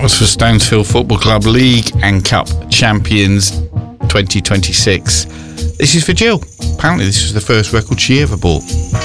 was for Stonesfield Football Club League and Cup Champions 2026. This is for Jill. Apparently this was the first record she ever bought.